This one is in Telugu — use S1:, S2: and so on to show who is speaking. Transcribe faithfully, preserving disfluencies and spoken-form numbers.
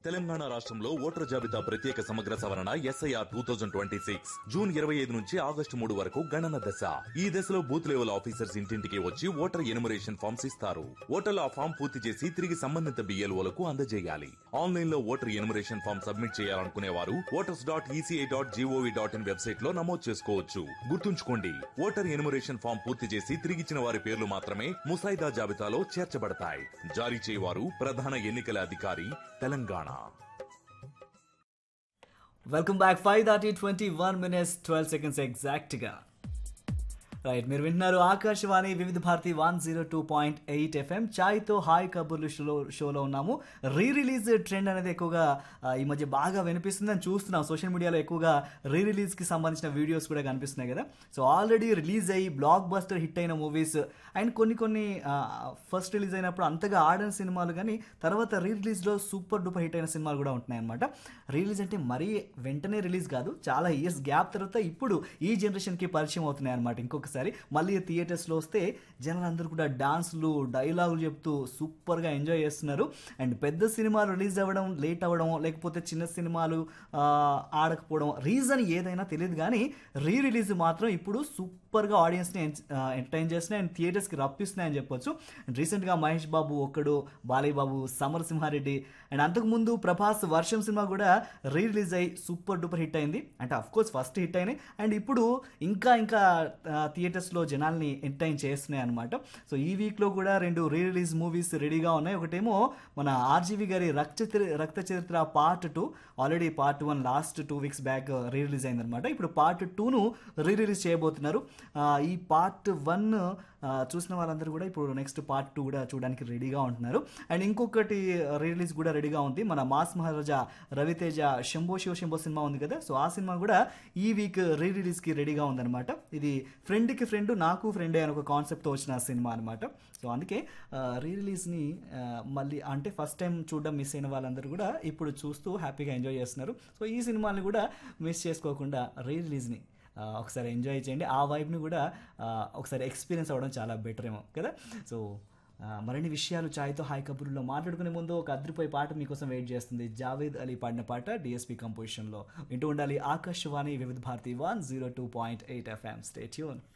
S1: తెలంగాణ రాష్ట్రంలో ఓటర్ జాబితా ప్రత్యేక సమగ్ర సవరణ SIR two thousand twenty six June ఇరవై ఐదు నుంచి ఆగస్టు మూడు వరకు గణన దశ. ఈ దశలో బూత్ లెవెల్ ఆఫీసర్స్ ఇంటింటికి వచ్చి ఓటర్ ఎనుమరేషన్ ఫామ్స్ ఇస్తారు. ఓటర్లు ఆ ఫామ్ పూర్తి చేసి తిరిగి సంబంధిత బిఎల్ఓలకు అందజేయాలి. ఆన్లైన్ లో ఓటర్ ఎనుమరేషన్ ఫామ్ సబ్మిట్ చేయాలనుకునే వారు voters dot ECI dot GOV dot in website లో నమోదు చేసుకోవచ్చు. గుర్తుంచుకోండి, ఓటర్ ఎనుమరేషన్ ఫామ్ పూర్తి చేసి తిరిగిచ్చిన వారి పేర్లు మాత్రమే ముసాయిదా జాబితాలో చేర్చబడతాయి. జారీ చేయవారు ప్రధాన ఎన్నికల అధికారి, తెలంగాణ.
S2: Welcome back. ఫైవ్ దాటి twenty one minutes twelve seconds ఎగ్జాక్ట్గా. రైట్, మీరు వింటున్నారు ఆకాశవాణి వివిధ Bharati one zero two point eight FM. ఛాయ్తో hi కబుర్లు షోలో షోలో ఉన్నాము. రీ రిలీజ్ ట్రెండ్ అనేది ఎక్కువగా ఈ మధ్య బాగా వినిపిస్తుందని చూస్తున్నాం. సోషల్ మీడియాలో ఎక్కువగా రీ రిలీజ్కి సంబంధించిన వీడియోస్ కూడా కనిపిస్తున్నాయి కదా. సో ఆల్రెడీ రిలీజ్ అయ్యి బ్లాక్ బస్టర్ హిట్ అయిన మూవీస్ అండ్ కొన్ని కొన్ని ఫస్ట్ రిలీజ్ అయినప్పుడు అంతగా ఆడని సినిమాలు, కానీ తర్వాత రీ రిలీజ్లో సూపర్ డూపర్ హిట్ అయిన సినిమాలు కూడా ఉంటున్నాయి అనమాట. రిలీజ్ అంటే మరీ వెంటనే రిలీజ్ కాదు, చాలా ఇయర్స్ గ్యాప్ తర్వాత ఇప్పుడు ఈ జనరేషన్కి పరిచయం అవుతున్నాయి అనమాట. ఇంకొకసారి మళ్ళీ థియేటర్స్లో వస్తే జనాలు అందరూ కూడా డాన్సులు, డైలాగులు చెప్తూ సూపర్గా ఎంజాయ్ చేస్తున్నారు. అండ్ పెద్ద సినిమాలు రిలీజ్ అవ్వడం లేట్ అవ్వడం, లేకపోతే చిన్న సినిమాలు ఆడకపోవడం, రీజన్ ఏదైనా తెలియదు, కానీ రీ రిలీజ్ మాత్రం ఇప్పుడు సూపర్గా ఆడియన్స్ని ఎంటర్టైన్ చేస్తున్నాయి అండ్ థియేటర్స్కి రప్పిస్తున్నాయని చెప్పొచ్చు. రీసెంట్గా మహేష్ బాబు ఒక్కడు, బాలయ్య బాబు, సమరసింహారెడ్డి అండ్ అంతకుముందు ప్రభాస్ వర్షం సినిమా కూడా రీ రిలీజ్ అయ్యి సూపర్ డూపర్ హిట్ అయింది. అంటే అఫ్కోర్స్ ఫస్ట్ హిట్ అయినాయి అండ్ ఇప్పుడు ఇంకా ఇంకా థియేటర్స్లో జనాల్ని ఎంటర్టైన్ చేస్తున్నాయి అనమాట. సో ఈ వీక్లో కూడా రెండు రీ రిలీజ్ మూవీస్ రెడీగా ఉన్నాయి. ఒకటేమో మన ఆర్జీవి గారి రక్త రక్త చరిత్ర part two. Already part one last two weeks back re release అయిందనమాట. ఇప్పుడు పార్ట్ టూను రీ రిలీజ్ చేయబోతున్నారు. ఈ పార్ట్ వన్ చూసిన వాళ్ళందరూ కూడా ఇప్పుడు నెక్స్ట్ పార్ట్ టూ కూడా చూడడానికి రెడీగా ఉంటున్నారు. అండ్ ఇంకొకటి రీ రిలీజ్ కూడా రెడీగా ఉంది. మన మాస్ మహారాజా రవితేజ శంభో శివ శంభో సినిమా ఉంది కదా, సో ఆ సినిమా కూడా ఈ వీక్ రీ రిలీజ్కి రెడీగా ఉందన్నమాట. ఇది ఫ్రెండ్కి ఫ్రెండ్ నాకు ఫ్రెండే అని ఒక కాన్సెప్ట్తో వచ్చిన సినిమా అనమాట. సో అందుకే రీ రిలీజ్ని మళ్ళీ అంటే ఫస్ట్ టైం చూడడం మిస్ అయిన వాళ్ళందరూ కూడా ఇప్పుడు చూస్తూ హ్యాపీగా ఎంజాయ్ చేస్తున్నారు. సో ఈ సినిమాని కూడా మిస్ చేసుకోకుండా రీ రిలీజ్ని ఒకసారి ఎంజాయ్ చేయండి. ఆ వైబ్ని కూడా ఒకసారి ఎక్స్పీరియన్స్ అవ్వడం చాలా బెటర్ ఏమో కదా. సో మరిన్ని విషయాలు ఛాయ్తో హాయ్ కబుర్లో మాట్లాడుకునే ముందు ఒక అద్రిపోయే పాట మీకోసం వెయిట్ చేస్తుంది. జావేద్ అలీ పాడిన పాట డిఎస్పీ కంపోజిషన్లో. వింటూ ఉండాలి ఆకాశవాణి వివిధ Bharati one zero two point eight FM. Stay tune.